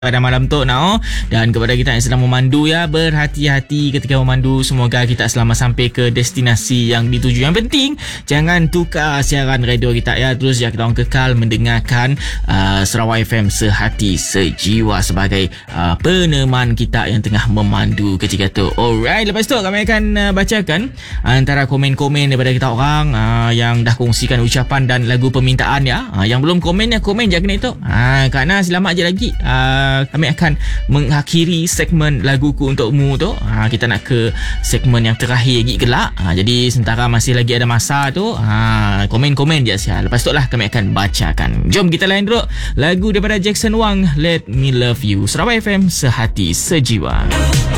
pada malam tu dan kepada kita yang sedang memandu ya, berhati-hati ketika memandu. Semoga kita selamat sampai ke destinasi yang dituju. Yang penting jangan tukar siaran radio kita ya, terus ya kita orang kekal mendengarkan Sarawak FM Sehati Sejiwa sebagai peneman kita yang tengah memandu ketika tu. Alright, lepas tu kami akan bacakan antara komen-komen daripada kita orang yang dah kongsikan ucapan dan lagu permintaan ya. Yang belum komen ya, komen je kena itu. Kerana selamat je lagi. Kami akan mengakhiri segmen laguku untukmu tu. Kita nak ke segmen yang terakhir lagi kelak. Jadi sementara masih lagi ada masa tu, komen-komen je siap. Lepas tu lah kami akan bacakan. Jom kita lain dulu lagu daripada Jackson Wang, Let Me Love You. Sarawak FM Sehati Sejiwa.